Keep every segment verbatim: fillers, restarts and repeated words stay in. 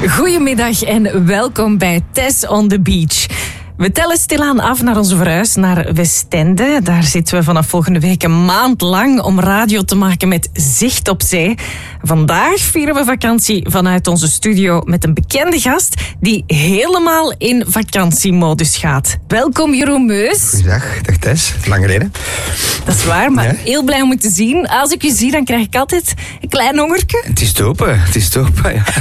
Goedemiddag en welkom bij Tess on the Beach. We tellen stilaan af naar onze verhuis naar Westende. Daar zitten we vanaf volgende week een maand lang om radio te maken met zicht op zee. Vandaag vieren we vakantie vanuit onze studio met een bekende gast die helemaal in vakantiemodus gaat. Welkom Jeroen Meus. Goeiedag, dag Tess. Lang geleden. Dat is waar, maar Ja. heel blij om je te zien. Als ik je zie, dan krijg ik altijd een klein hongertje. Het is te open, het is te open. Ja,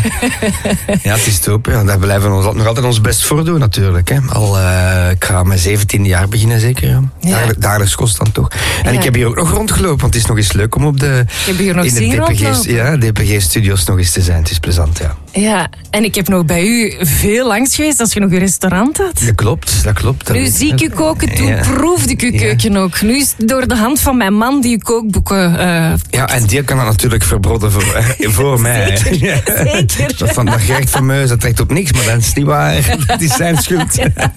ja het is te open. Ja. Daar blijven we ons nog altijd ons best voor doen natuurlijk. Hè. Al, uh, ik ga mijn zeventiende jaar beginnen zeker. Ja. Ja. Dagelijks, dagelijks kost dan toch. En Ja. ik heb hier ook nog rondgelopen, want het is nog eens leuk om op de, Ik heb hier nog in de zien D P G, rondlopen. ja, D P G-studios nog eens te zijn. Het is plezant, ja. Ja, en ik heb nog bij u veel langs geweest als je nog een restaurant had. Dat klopt, dat klopt. Dat Nu weet zie ik u koken, toen Ja. proefde ik uw Ja. keuken ook. Nu is het door de hand van mijn man die uw kookboeken... eh, Ja, en die kan dat natuurlijk verbrodden voor, eh, voor mij. Zeker, Ja. zeker. Dat van dat Gert van Meus, dat trekt op niks, maar dat is niet waar. Dat is zijn schuld.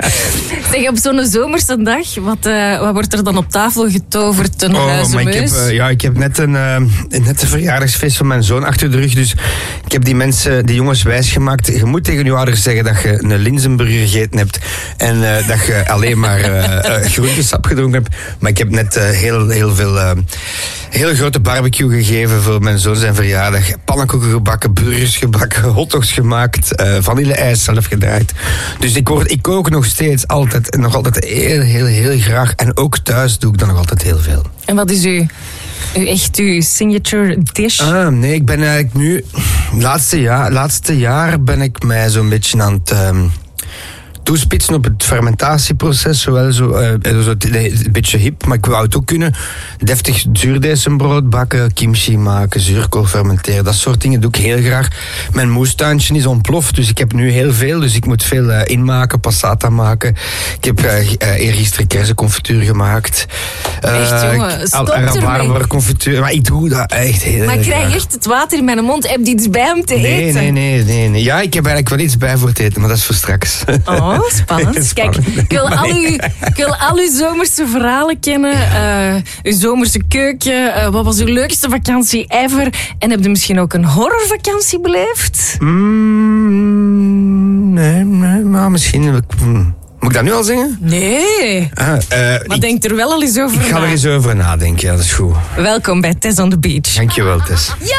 Zeg, op zo'n zomerse dag, wat, eh, wat wordt er dan op tafel getoverd ten Oh, huize maar ik heb, Meus? eh, ja, ik heb net een, eh, net een verjaardagsfeest van mijn zoon achter de rug. Dus ik heb die mensen, die jongens wijsgemaakt. Je moet tegen je ouders zeggen dat je een linzenburger gegeten hebt. En eh, dat je alleen maar eh, eh, groentesap gedronken hebt. Maar ik heb net eh, heel, heel veel... eh, heel grote barbecue gegeven voor mijn zoon zijn verjaardag. Pannenkoeken gebakken, burgers gebakken, hotdogs gemaakt. Uh, vanille-ijs zelf gedraaid. Dus ik, word, ik kook nog steeds altijd, nog altijd heel, heel, heel graag. En ook thuis doe ik dat nog altijd heel veel. En wat is uw, uw echt uw signature dish? Ah, nee, ik ben eigenlijk nu... Laatste jaar, laatste jaar ben ik mij zo'n beetje aan het... Um, toespitsen op het fermentatieproces. Zowel zo, uh, zo, een beetje hip, maar ik wou het ook kunnen. Deftig zuurdesembrood bakken, kimchi maken, zuurkool fermenteren. Dat soort dingen doe ik heel graag. Mijn moestuintje is ontploft, dus ik heb nu heel veel. Dus ik moet veel uh, inmaken, passata maken. Ik heb uh, uh, eergisteren kersenconfituur gemaakt. Uh, Echt, jongen, stop ermee. Rabarberconfituur. Maar ik doe dat echt heel maar ik krijg graag. echt het water in mijn mond. Heb je iets bij hem te Nee, eten? nee, nee, nee, nee. Ja, ik heb eigenlijk wel iets bij voor het eten, maar dat is voor straks. Oh, spannend. Kijk, Spannend. ik wil al uw, ik wil al uw zomerse verhalen kennen. Uh, uw zomerse keuken. Uh, wat was uw leukste vakantie ever? En heb je misschien ook een horrorvakantie beleefd? Mm, nee, nee, maar misschien... mm, Moet ik dat nu al zeggen? Nee. Ah, uh, Maar ik, denk er wel al eens over ik ga na. er eens over nadenken, ja, dat is goed. Welkom bij Tess on the Beach. Dankjewel, Tess.